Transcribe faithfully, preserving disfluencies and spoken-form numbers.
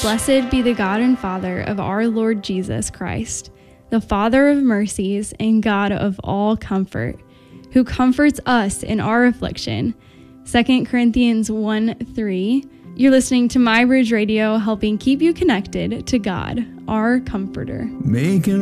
Blessed be the God and Father of our Lord Jesus Christ, the Father of mercies and God of all comfort, who comforts us in our affliction. Second Corinthians one three. You're listening to My Bridge Radio, helping keep you connected to God, our comforter. Making